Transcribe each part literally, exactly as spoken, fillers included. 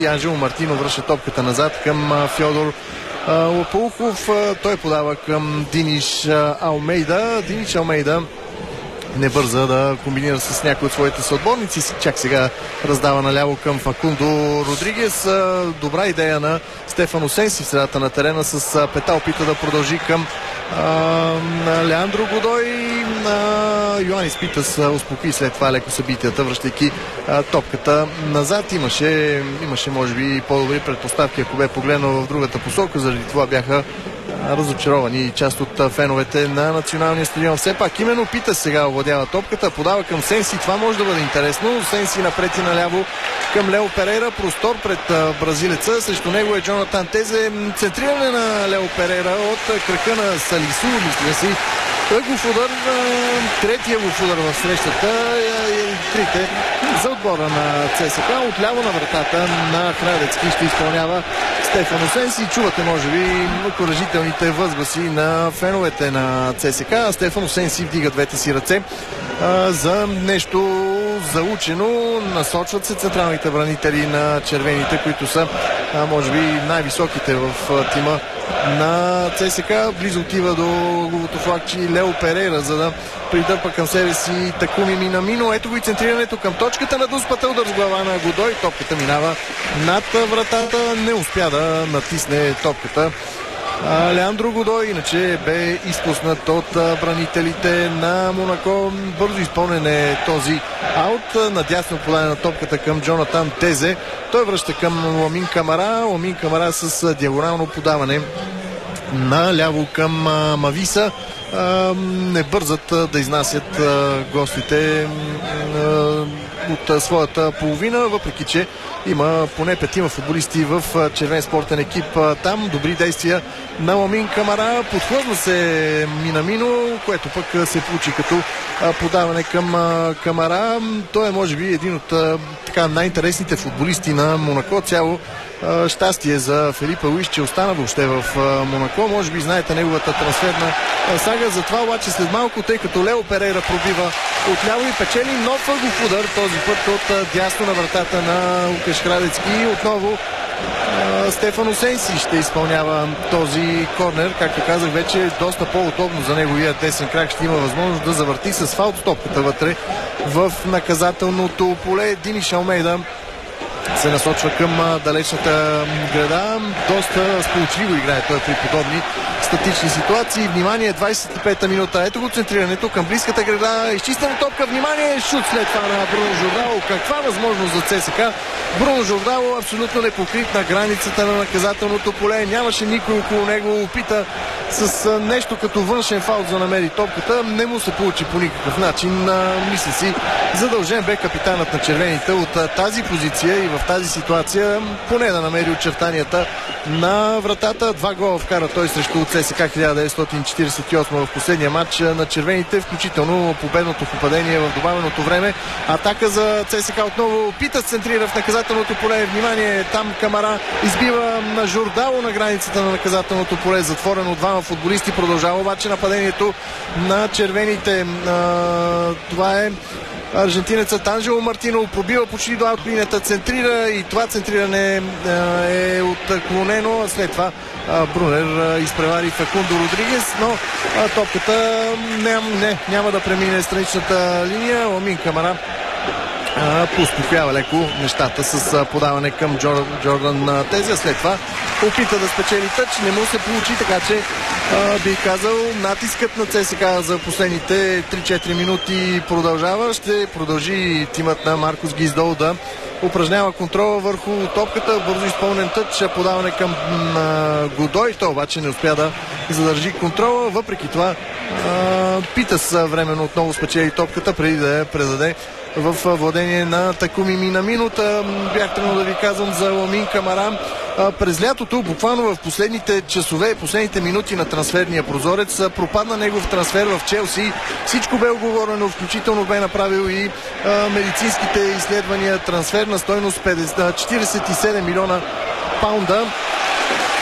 Анжело Мартино връща топката назад към Фьодор Лопоухов. Той подава към Диниш Алмейда. Диниш Алмейда не бърза да комбинира с някои от своите съотборници. Чак сега раздава наляво към Факундо Родригес. Добра идея на Стефано Сенси в средата на терена. С пета опита да продължи към а, на Леандро Годой. На Йоанис Питас успокои след това леко събитията, връщайки а, топката назад. Имаше, имаше може би по-добри предпоставки, ако бе погледнал в другата посока. Заради това бяха разочаровани част от феновете на националния стадион. Все пак именно Питас сега овладява топката, подава към Сенси. Това може да бъде интересно. Сенси напред и наляво към Лео Перейра. Простор пред бразилеца. Срещу него е Джонатан Тезе. Центриране на Лео Перейра от крака на Салису. Мисля си. Ъгов удар, третия ъгов удар в срещата. Трите за отбора на ЦСКА. Отляво на вратата на Храдецки ще изпълнява Стефано Сенси. Чувате, може би, окуражителните възгласи на феновете на ЦСКА. Стефано Сенси вдига двете си ръце а, за нещо заучено. Насочват се централните бранители на червените, които са, а, може би, най-високите в а, тима на ЦСКА. Близо отива до головото флагчи Лео Перейра, за да придърпа към себе си Такуми Минамино. Ето го и центрирането към точката на Дуспата. Удар с глава на Годой. Топката минава над вратата. Не успя да натисне топката Леандро Годой, иначе бе изпуснат от бранителите на Монако. Бързо изпълнен е този аут. Надясно подане на топката към Джонатан Тезе. Той връща към Ламин Камара. Ламин Камара с диагонално подаване наляво към Мависа. Не бързат да изнасят гостите от своята половина, въпреки че има поне петима футболисти в червен спортен екип там. Добри действия на Ламин Камара. Подхлъзна се Минамино, което пък се получи като подаване към Камара. Той е, може би, един от така най-интересните футболисти на Монако. Цяло щастие за Филипа Луис, че остана въобще в Монако. Може би знаете неговата трансферна сага. Затова обаче след малко, тъй като Лео Перейра пробива отляво и печели нов ъгов удар, този път от дясно на вратата на Лукаш Храдецки. Отново Стефано Сенси ще изпълнява този корнер. Както казах, вече е доста по-удобно за неговия десен крак. Ще има възможност да завърти с фаут стопката вътре в наказателното поле. Диниш Алмейда се насочва към далечната града. Доста сполучливо играе той при подобни статични ситуации. Внимание, двадесет и пета минута. Ето го центрирането към близката града. Изчистена топка. Внимание, шут след това на Бруно Жордало. Каква възможност за ЦСКА. Бруно Жордало абсолютно непокрит на границата на наказателното поле. Нямаше никой около него. Опита с нещо като външен фаут за намери топката. Не му се получи по никакъв начин. Мисля си, задължен бе капитанът на червените от тази позиция и в тази ситуация поне да намери очертанията на вратата. Два гола вкара той срещу ЦСКА хиляда деветстотин четиридесет и осма в последния матч на червените, включително победното попадение в добавеното време. Атака за ЦСКА отново. Питас центрира в наказателното поле. Внимание, там Камара избива на Жордало на границата на наказателното поле. Затворено от двама футболисти. Продължава обаче нападението на червените. Това е аржентинецът Анжело Мартино, пробива почти до аутлинията, центрира и това центриране е отклонено. След това Брунер изпревари Факундо Родригес, но топката не, не, няма да премине страничната линия. Ламин Камара поуспокоява леко нещата с подаване към Джор, Джордан Тезе. След това опита да спечели тъч, не му се получи, така че а, бих казал, натискът на ЦСКА за последните три-четири минути продължава. Ще продължи тимът на Маркос Гиздол да упражнява контрола върху топката. Бързо изпълнен тъч, подаване към а, Годой. Той обаче не успя да задържи контрола. Въпреки това а, Питас временно отново спечели топката, преди да я предаде в владение на Такуми Минамино. Бях тръгнал да ви казвам за Ламин Камара. През лятото, буквално в последните часове, последните минути на трансферния прозорец, пропадна негов трансфер в Челси. Всичко бе оговорено, включително бе направил и а, медицинските изследвания. Трансфер на стойност четиридесет и седем милиона паунда.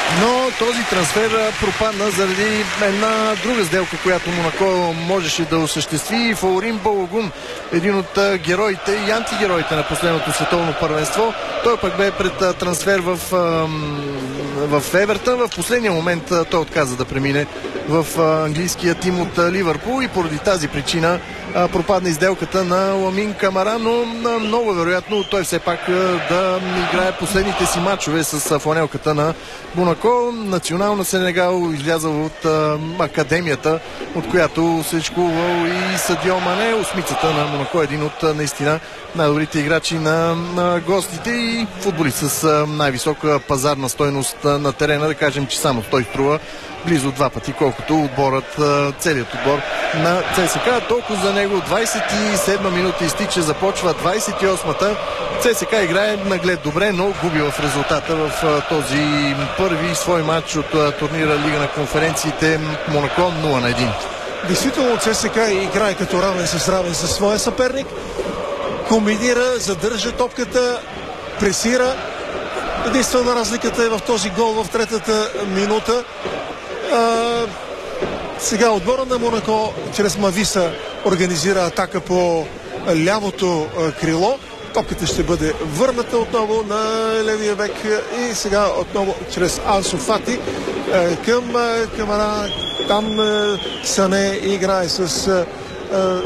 Но този трансфер пропадна заради една друга сделка, която Монако можеше да осъществи. Фаурин Балагун, един от героите и антигероите на последното световно първенство. Той пък бе пред трансфер в, в Евертън. В последния момент той отказа да премине в английския тим от Ливърпул и поради тази причина пропадна изделката на Ламин Камара, но много вероятно той все пак да играе последните си матчове с фланелката на Монако. Национална Сенегал излязъл от академията, от която се школвал и Садио Мане, осмицата на Монако, един от наистина най-добрите играчи на, на гостите и футболист с най-висока пазарна стойност на терена. Да кажем, че само той струва близо два пъти, колкото отборът, целият отбор на ЦСКА. Толкова за него. двадесет и седма минута изтича, започва двадесет и осмата. ЦСКА играе наглед добре, но губи в резултата в този първи свой матч от турнира Лига на конференциите. Монако нула на един. Действително ЦСКА играе като равен с равен със своя съперник. Комбинира, задържа топката, пресира. Единствена разликата е в този гол в третата минута. А, сега отбора на Монако чрез Мависа организира атака по лявото а, крило. Топката ще бъде върната отново на левия бек и сега отново чрез Ансу Фати а, към а, Камара. Там а, Сане играе с а, а,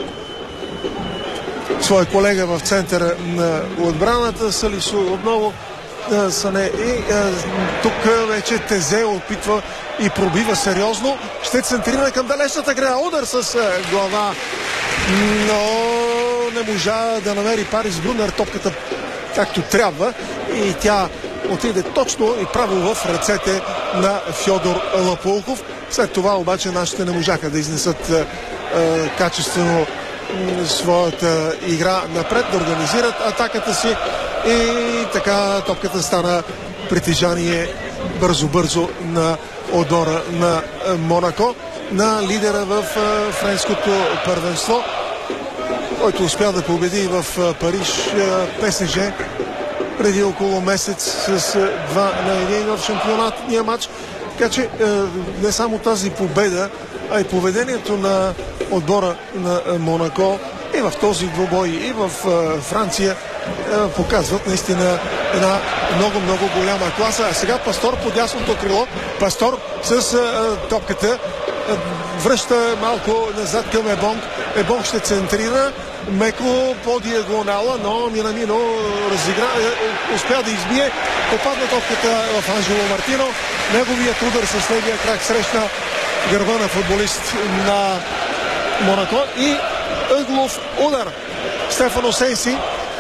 своя колега в центъра на отбраната. Салисо отново Сане и а, тук вече Тезе опитва и пробива сериозно. Ще центрира към далечната греда. Удар с а, глава, но не можа да намери Парис Брунер топката както трябва и тя отиде точно и право в ръцете на Фьодор Лапулков. След това обаче нашите не можаха да изнесат а, а, качествено своята игра напред, да организират атаката си и така топката стана притежание бързо-бързо на отбора на Монако, на лидера в френското първенство, който успя да победи в Париж ПСЖ преди около месец с два на един в шампионатния матч. Така че не само тази победа, а и поведението на отбора на Монако и в този двубой, и в Франция показват наистина една много-много голяма класа. А сега Пастор по дясното крило. Пастор с топката връща малко назад към Ебонг. Ебонг ще центрира меко по диагонала, но Минамино разигра, успя да избие. Попадна топката в Анжело Мартино. Неговият удар с левия крак срещна гърба на футболист на Монако и ъглов удар. Стефано Сенси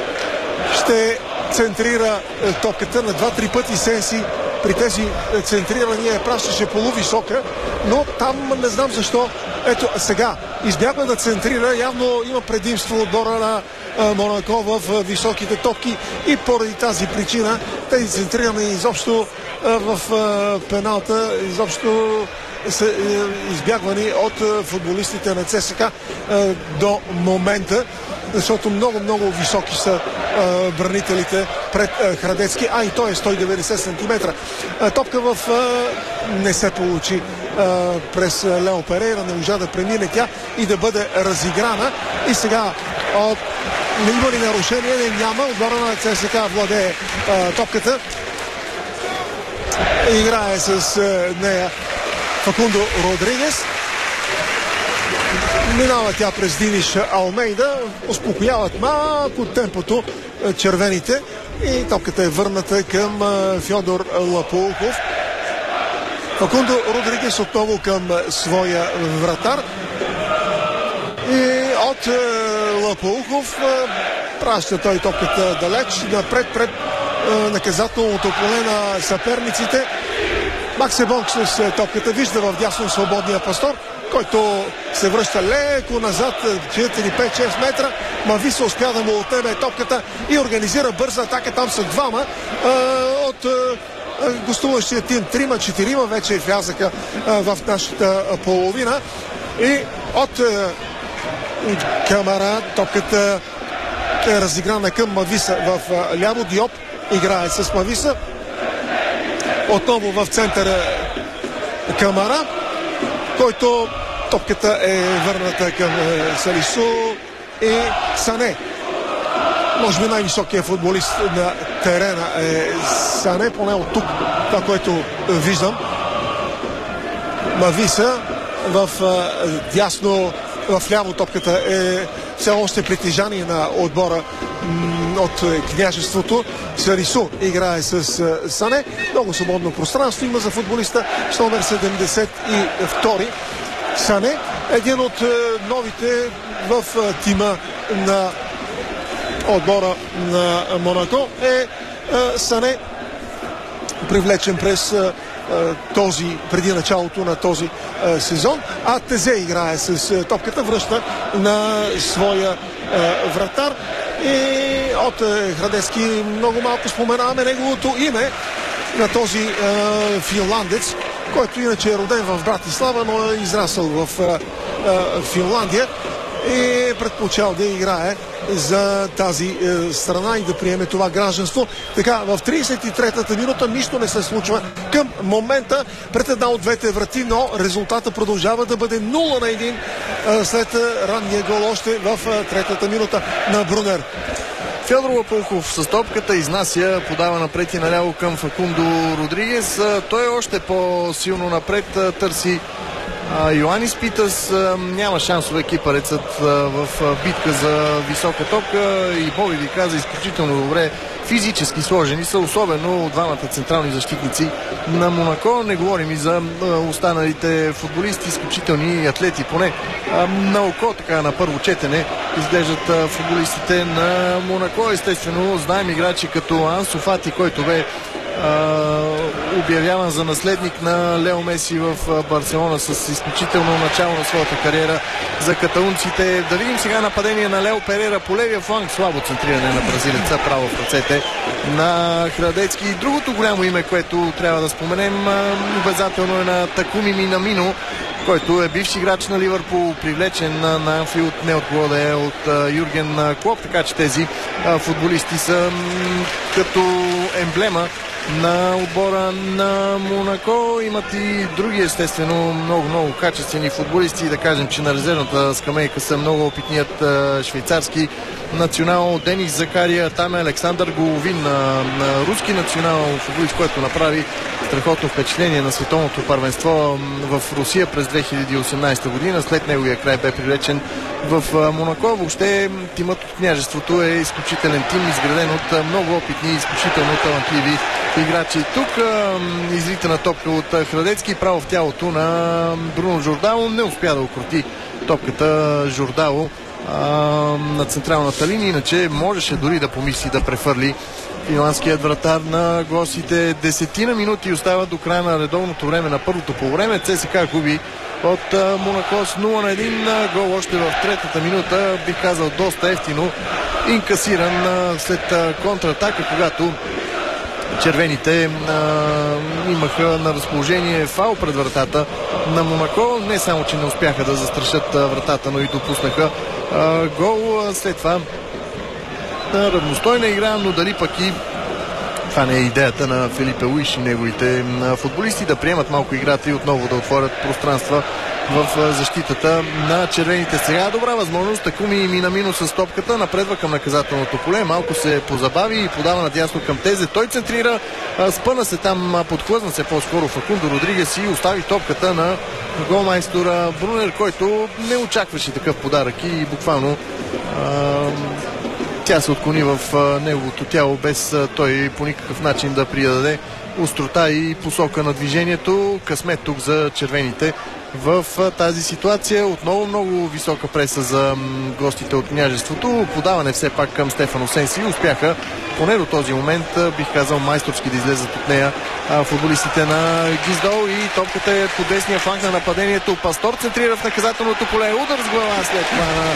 ще центрира топката на два-три пъти. Сенси при тези центрирания пращаше полувисока, но там не знам защо. Ето сега избягва да центрира. Явно има предимство отбора на Монако в високите топки и поради тази причина тези центрирания изобщо в пеналта изобщо са избягвани от футболистите на ЦСКА до момента, защото много-много високи са а, бранителите пред а, Храдецки, а и той е сто и деветдесет сантиметра. А, топка в а, не се получи а, през Лео Перейра, не можа да премине тя и да бъде разиграна. И сега от... не има ли нарушение? Не, няма. Отбора на ЦСКА владее а, топката. Играе с а, нея Факундо Родригес. Минава тя през Диниш Алмейда. Успокояват малко темпото червените и топката е върната към Фьодор Лапулков. Факундо Родригес отново към своя вратар. И от Лапулков праща той топката далеч напред пред наказателното поле на съперниците. Макс Ебонг с топката вижда в дясно свободния Пастор, който се връща леко назад четири пет шест метра. Мависа успя да му отнеме топката и организира бърза атака. Там са двама а, от а, гостуващия тим. Трима-четирима вече влязаха а, в нашата половина. И от а, Камара топката е разиграна към Мависа в а, ляво. Диоп играе с Мависа. Отново в центъра Камара, който топката е върната към Салису и Сане. Може би най-високият футболист на терена е Сане, поне от тук, това, което виждам. Мависа в дясно, в ляво топката е все още притежание на отбора от княжеството. Салису играе с Сане. Много свободно пространство има за футболиста с номер седемдесет и втори. Сане, един от новите в тима на отбора на Монако, е Сане, привлечен през този, преди началото на този сезон. А Тезе играе с топката, връща на своя вратар. И от Храдецки много малко споменаваме неговото име на този финландец, който иначе е роден в Братислава, но е израсъл в Финландия и предпочел да играе за тази е, страна и да приеме това гражданство. Така, в тридесет и третата минута нищо не се случва към момента пред една от двете врати, но резултата продължава да бъде нула на едно е, след ранния гол още в е, третата минута на Брунер. Фьодор Лопухов с топката изнася, подава напред и наляво към Факундо Родригес. Той е още по-силно напред, търси Йоанис Питас. Няма шансове кипарецът в битка за висока топка и Боби ви каза изключително добре. Физически сложени са, особено двамата централни защитници на Монако. Не говорим и за останалите футболисти, изключителни атлети, поне на око, така на първо четене изглеждат футболистите на Монако. Естествено, знаем играчи като Ансу Фати, който бе Uh, обявяван за наследник на Лео Меси в Барселона с изключително начало на своята кариера за каталунците. Да видим сега нападение на Лео Перера по левия фланг. Слабо центриране на бразилеца, право в ръцете на Храдецки. И другото голямо име, което трябва да споменем, обязателно е на Такуми Минамино, който е бивш играч на Ливърпул, привлечен на, на Анфилд, не от Глоде, е от а, Юрген Клоп, така че тези а, футболисти са м, като емблема на отбора на Монако. Имат и други, естествено, много-много качествени футболисти. Да кажем, че на резервната скамейка са много опитният а, швейцарски национал Денис Закария, там е Александър Головин, на, на руски национал футболист, който направи страхотно впечатление на световното първенство в Русия през две хиляди и осемнадесета година. След неговия край бе привлечен в Монако. Въобще тимът от княжеството е изключителен тим, изграден от много опитни и изключително талантливи играчи. Тук изритана топка от Храдецки, право в тялото на Бруно Жордало. Не успя да укроти топката Жордало на централната линия, иначе можеше дори да помисли да префърли финландският вратар на гостите. Десетина минути остава до края на редовното време на първото полувреме. ЦСКА губи от Монако с нула на един. Гол още в третата минута, бих казал доста ефтино инкасиран след контратака, когато червените а, имаха на разположение фаул пред вратата на Монако. Не само, че не успяха да застрашат вратата, но и допуснаха а, гол. След това а, равностойна игра, но дали пък и това не е идеята на Фелипе Луиш и неговите футболисти да приемат малко играта и отново да отворят пространства в защитата на червените. Сега добра възможност. Такуми Минамино с топката напредва към наказателното поле. Малко се позабави и подава надясно към Тезе. Той центрира, спъна се там, подхлъзна се по-скоро Факундо Родригес и остави топката на голмайстора Брунер, който не очакваше такъв подарък и буквално а, тя се отклони в а, неговото тяло, без а, той по никакъв начин да придаде острота и посока на движението. Късмет тук за червените в а, тази ситуация. Отново много висока преса за м, гостите от княжеството. Подаване все пак към Стефано Сенси. Успяха поне до този момент, а, бих казал, майсторски да излезат от нея а, футболистите на Гиздол и топката е по десния фланг на нападението. Пастор центрира в наказателното поле. Удар с глава след това на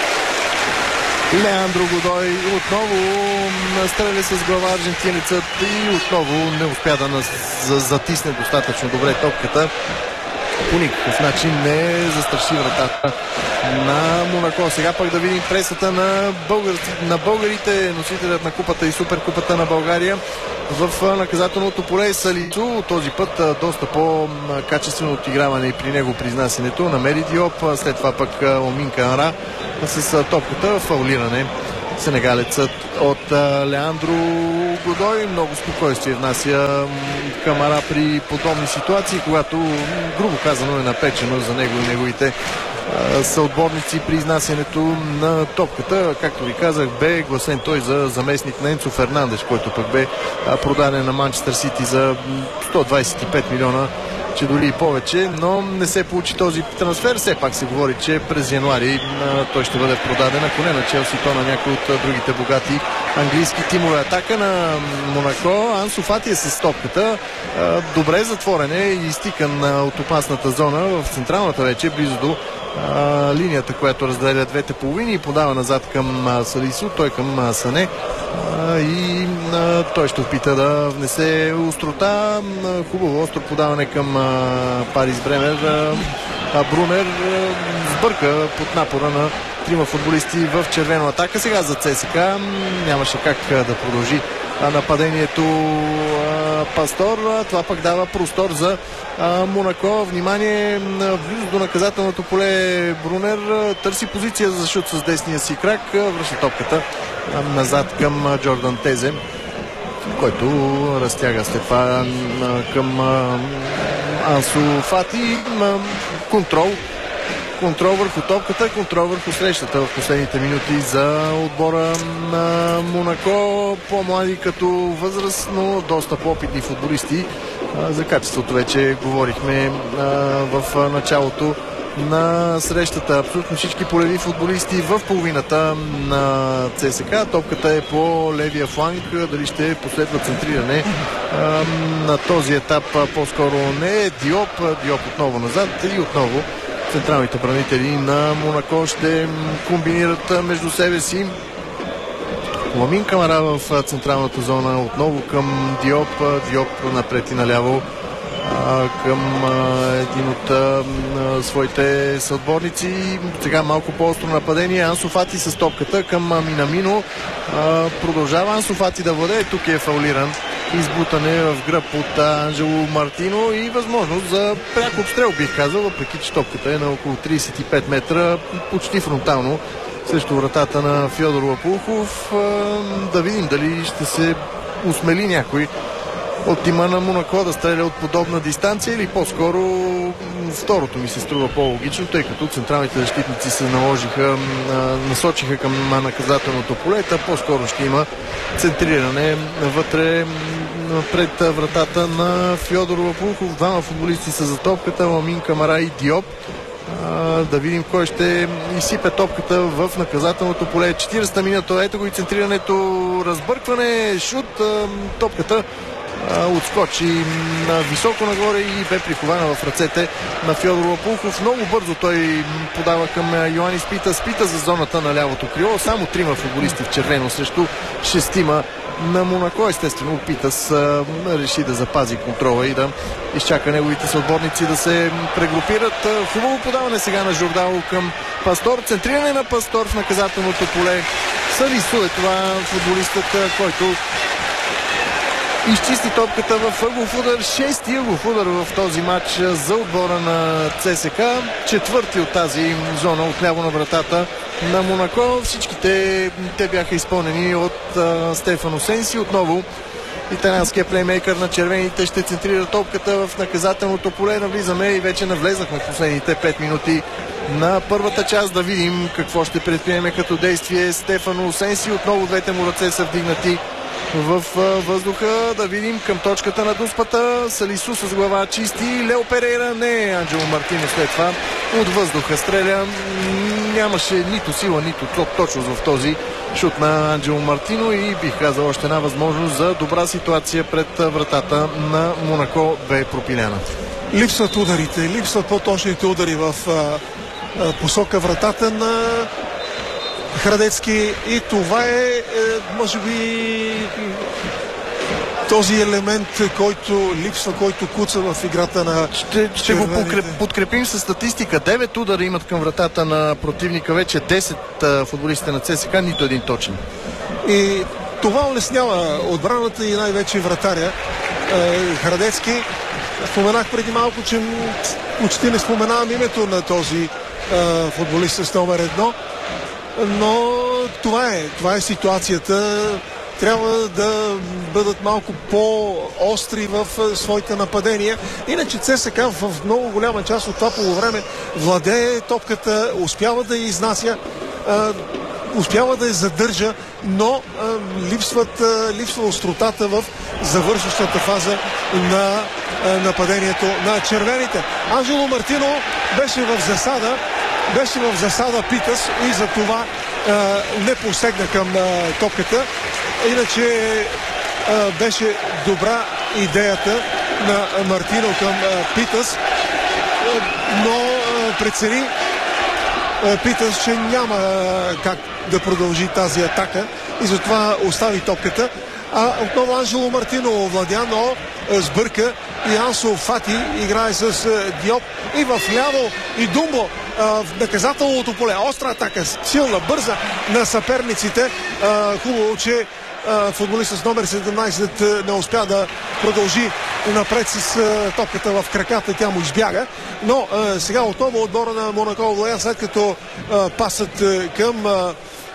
Леандро Годой. Отново стреля с глава аржентинецът и отново не успя да нас затисне достатъчно добре топката по никакъв начин не застраши вратата на Монако. Сега пък да видим пресата на, българ... на българите, носителят на купата и суперкупата на България в наказателното поле. Салицу този път доста по-качествено отиграване и при него произнасянето. Намери Диоп, след това пък Омин Камара с топката, фаулиране. Сенегалецът от Леандро Годой много спокойствие внася Камара при подобни ситуации, когато, грубо казано, е напечено за него и неговите съотборници при изнасянето на топката. Както ви казах, бе гласен той за заместник на Енцо Фернандеш, който пък бе продаден на Манчестър Сити за сто двадесет и пет милиона, че дори и повече, но не се получи този трансфер. Все пак се говори, че през януари а, той ще бъде продаден, ако не на Челси, то на някои от а, другите богати английски тимове. Атака на Монако. Ансу Фати е с топката. А, добре затворен е и изтикан а, от опасната зона в централната вече, близо до а, линията, която разделя двете половини и подава назад към а, Салисо, той към а, Сане. А, и а, той ще опита да внесе острота. А, хубаво остро подаване към а, Парис Бремер. А, а Брунер а, сбърка под напора на трима футболисти в червена атака. Сега за ЦСКА нямаше как а, да продължи а, нападението а, Пастор. А, това пък дава простор за а, Монако. Внимание, близо до наказателното поле Брунер а, търси позиция за шут с десния си крак. А, връща топката а, назад към а, Джордан Тезе, който разтяга след това а, към а, Ансу Фати. А, контрол. Контрол върху топката, контрол върху срещата в последните минути за отбора на Монако. По-млади като възраст, но доста по-опитни футболисти. За качеството вече говорихме в началото на срещата. Абсолютно всички полеви футболисти в половината на ЦСКА. Топката е по левия фланг. Дали ще последва центриране на този етап? По-скоро не. Диоп. Диоп отново назад и отново централните бранители на Монако ще комбинират между себе си. Ламин Камара в централната зона, отново към Диоп. Диоп напред и наляво към един от своите съотборници. Сега малко по-остро нападение. Ансу Фати с топката към Минамино. Продължава Ансу Фати да владее. Тук е фаулиран. Избутане в гръб от Анджело Мартино и възможност за пряк обстрел, бих казал, въпреки че топката е на около тридесет и пет метра, почти фронтално срещу вратата на Фьодор Лопухов. Да видим дали ще се усмели някой от тима на Монако да стреля от подобна дистанция, или по-скоро второто ми се струва по-логично, тъй като централните защитници се наложиха, насочиха към наказателното поле. Та по-скоро ще има центриране вътре пред вратата на Фьодор Лопухов. Двама футболисти са за топката, Ламин Камара и Диоп. Да видим кой ще изсипе топката в наказателното поле. четиридесета минута, ето го и центрирането, разбъркване, шут, топката отскочи високо нагоре и бе прикована в ръцете на Фьодор Лопухов. Много бързо той подава към Йоанис Пита. Спита за зоната на лявото крило. Само трима футболисти в червено срещу шестима на Монако. Естествено Питас реши да запази контрола и да изчака неговите съотборници да се прегрупират. Хубаво подаване сега на Жордало към Пастор. Центриране на Пастор в наказателното поле. Салисо е това футболистът, който изчисти топката в ъглов удар. Шести ъглов удар в този матч за отбора на ЦСКА. Четвърти от тази зона отляво на вратата на Монако. Всичките те бяха изпълнени от а, Стефано Сенси. Отново италианският плеймейкър на червените ще центрира топката в наказателното поле. Навлизаме и вече навлезнахме в последните пет минути на първата част. Да видим какво ще предприеме като действие Стефано Сенси. Отново двете му ръце са вдигнати в въздуха. Да видим към точката на дуспата. Салису с глава чисти. Лео Перейра не. Анджело Мартино след това от въздуха стреля. Нямаше нито сила, нито точност в този шут на Анджело Мартино и бих казал още една възможност за добра ситуация пред вратата на Монако бе пропиляна. Липсват ударите, липсват по-точните удари в а, а, посока вратата на Храдецки и това е, е може би този елемент, който липсва, който куца в играта на Ще, ще го покреп, подкрепим с статистика. девет удара имат към вратата на противника, вече десет футболистите на ЦСКА, нито един точен. И това улеснява отбраната и най-вече вратаря е, Храдецки. Споменах преди малко, че почти не споменавам името на този е, футболист с номер едно, но това е, това е ситуацията. Трябва да бъдат малко по-остри в своите нападения. Иначе ЦСКА в много голяма част от това полувреме владее топката, успява да я изнася, успява да я задържа, но липсват, липсва остротата в завършващата фаза на нападението на червените. Анжело Мартино беше в засада, беше в засада Питас и за това не посегна към топката. Иначе а, беше добра идеята на Мартино към а, Питас, а, но а, прецени а, Питас, че няма а, как да продължи тази атака и затова остави топката. А отново Анжело Мартино овладя, но а, сбърка и Ансо Фати играе с а, Диоп и в ляво и Думбо а, в наказателното поле. Остра атака, силна, бърза на съперниците. А, хубаво, че футболист с номер седемнайсет не успя да продължи напред с топката в краката, тя му избяга. Но а, сега отново отбора на Монако овладя, след като а, пасът а, към а,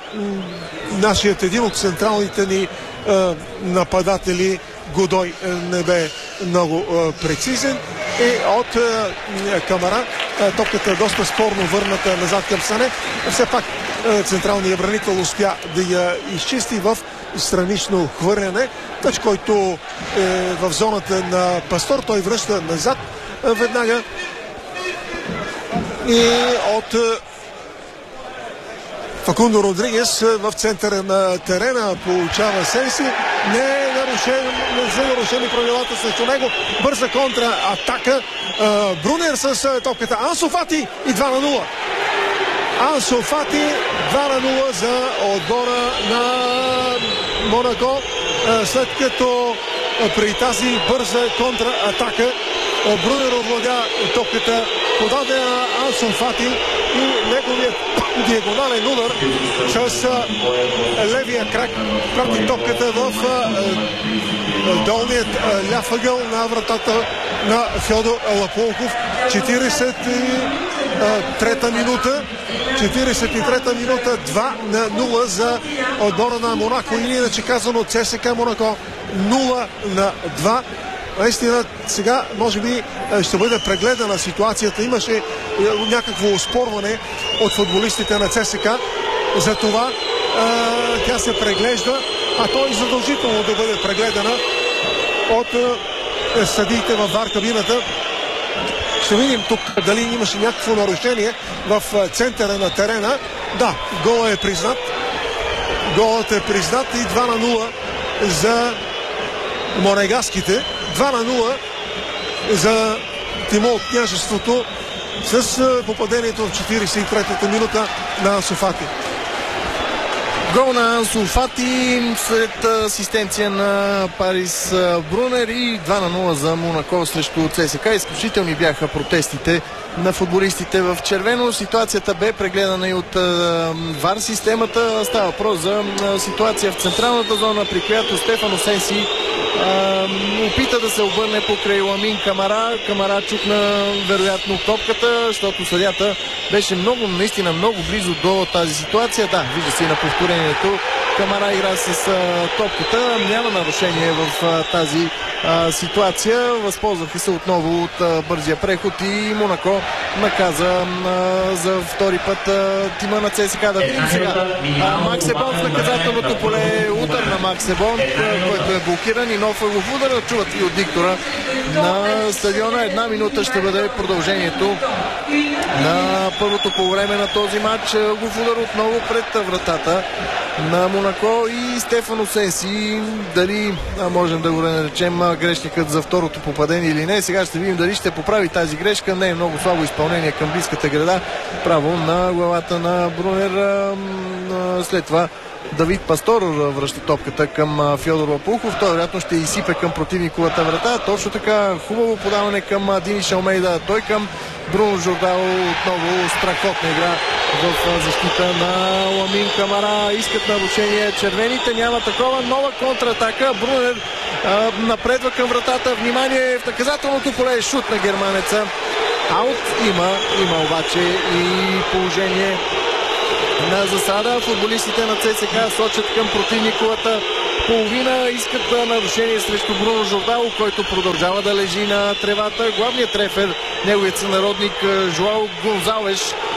нашият един от централните ни а, нападатели Годой не бе много а, прецизен. И от а, Камара а, топката е доста спорно върната назад към Сане. Все пак а, централният бранител успя да я изчисти в странично хвърляне. Тач, който е в зоната на Пастор, той връща назад веднага и от Факундо Родригес в центъра на терена получава Сенси. Не е нарушен, не са нарушени правилата срещу него. Бърза контра атака. Брунер с топката. Ансо Фати и два на нула. Ансо Фати два на нула за отбора на Монако, след като при тази бърза контратака Брунер овладя топката, подаде на Ансо Фати и неговият диагонален удар с левия крак прати топката в долният ляв ъгъл на вратата на Фьодор Лапулков. четирийсет и трета минута. четирийсет и трета минута, два на нула за отбора на Монако. Или иначе казано ЦСКА Монако нула на два. Наистина сега може би ще бъде прегледана ситуацията. Имаше някакво оспорване от футболистите на ЦСКА. За това тя се преглежда, а то и задължително да бъде прегледана от съдиите във ВАР кабината. Ще видим тук дали имаше някакво нарушение в центъра на терена. Да, голът е признат. Голът е признат и два на нула за монегаските. два на нула за Тимо от Княжеството с попадението в четирийсет и третата минута на Ансо Фати. Гол на Ансо Фати след асистенция на Парис Брунер и два на нула за Монако срещу ЦСКА. Изключителни бяха протестите на футболистите в червено. Ситуацията бе прегледана и от ВАР системата. Става въпрос за ситуация в централната зона, при която Стефано Сенси опита да се обърне покрай Ламин Камара. Камара чукна вероятно топката, защото съдята беше много, наистина много близо до тази ситуация. Да, вижда се и на повторението. Камара игра с а, топката. Няма нарушение в а, тази а, ситуация. Възползваха се отново от а, бързия преход и Монако наказа а, за втори път а, тима на ЦСКА. Да видим сега. Макс Ебон в наказателното поле. Удар на Макс Ебон, който е блокиран и нов ъглов удар. Чуват и от диктора на стадиона. Една минута ще бъде продължението на първото полувреме на този матч. Ъглов удар отново пред вратата на Монако и Стефано Сенси. Дали а, можем да го наречем грешникът за второто попадение или не. Сега ще видим дали ще поправи тази грешка. Не е много слабо изпълнение към близката града. Право на главата на Брунер. А, а, след това Давид Пастор връща топката към Фьодор Лопухов. Той вероятно ще изсипе към противниковата врата. Точно така, хубаво подаване към Диниш Алмейда. Той към Бруно Жордао. Отново страхотна игра в защита на Ламин Камара. Искат нарушение. Червените няма такова. Нова контратака. Брунер а, напредва към вратата. Внимание в наказателното поле. Шут на германеца. Аут има. Има обаче и положение на засада. Футболистите на ЦСКА сочат към противниковата половина. Искат нарушение срещу Бруно Жордао, който продължава да лежи на тревата. Главният трефер, неговият сънародник Жоао Гонзалеш,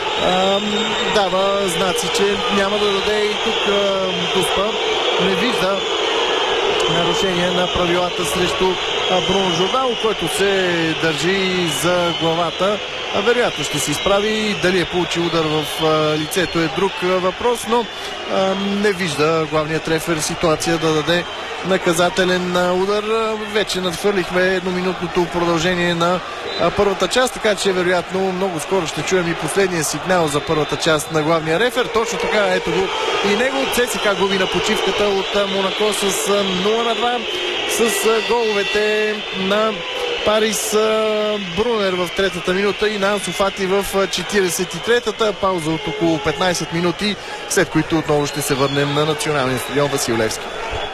дава знаци, че няма да даде и тук Дуспа. Не вижда нарушение на правилата срещу Бруно Жордао, който се държи за главата. А вероятно ще се изправи. Дали е получил удар в а, лицето е друг а, въпрос, но а, не вижда главният трефер ситуация да даде наказателен а, удар. А, вече надхвърлихме едноминутното продължение на а, първата част, така че вероятно много скоро ще чуем и последния сигнал за първата част на главния рефер. Точно така, ето го и него. ЦСКА губи на почивката от а, Монако с а, нула на два с а, головете на Парис Брунер в третата минута и на Ансу Фати в четиридесет и третата. Пауза от около петнайсет минути, след които отново ще се върнем на националния стадион Васил Левски.